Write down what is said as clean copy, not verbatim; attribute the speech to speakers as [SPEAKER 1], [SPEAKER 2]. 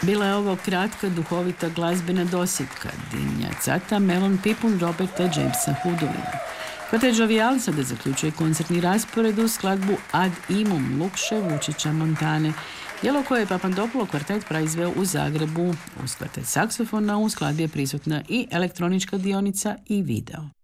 [SPEAKER 1] Bila je ovo kratka, duhovita glazbena dosjetka Dinja Cata, Melon Pipun Roberta Jamesa Hoodulina. Kvartet Jovial sada zaključuje koncertni raspored u skladbu Ad imum Lukše Vučića Montane, djelo koje je Papandopulo kvartet proizveo u Zagrebu. Uz kvartet saksofona u skladbi je prisutna i elektronička dionica i video.